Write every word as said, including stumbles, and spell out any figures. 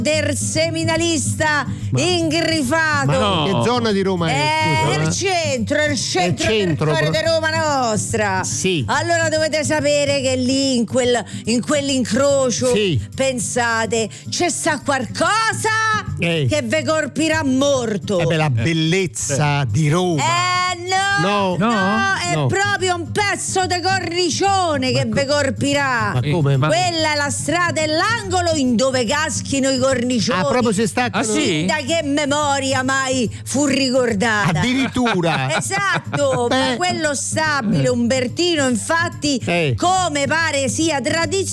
del seminalista ingrifato. Ma no. Che zona di Roma è? È Scusa, il centro, il centro, È centro, territorio pro- di Roma nostra. Sì. Allora dovete sapere che lì in, quel, in quell'incrocio, Sì. pensate, c'è sta qualcosa Eh. che ve colpirà morto. Eh beh, la bellezza di Roma. Eh no, No. No? è No. proprio un pezzo di cornicione che ve colpirà. Ma come? Ma- Quella è la strada e l'angolo in dove caschino i cornicioni. Ah, proprio si sta. Ah, sì? Da che memoria mai fu ricordata? Addirittura. Esatto, Beh. ma quello stabile Umbertino infatti Eh. come pare sia tradizione